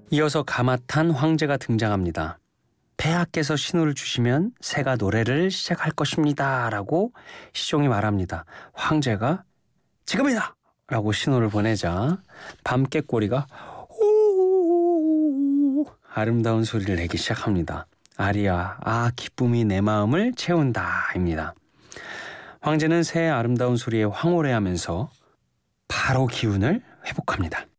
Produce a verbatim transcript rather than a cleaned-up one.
이어서 가마탄 황제가 등장합니다. 폐하께서 신호를 주시면 새가 노래를 시작할 것입니다 라고 시종이 말합니다. 황제가 지금이다! 라고 신호를 보내자 밤깨꼬리가 오 아름다운 소리를 내기 시작합니다. 아리아, 아 기쁨이 내 마음을 채운다 입니다. 황제는 새의 아름다운 소리에 황홀해하면서 바로 기운을 회복합니다.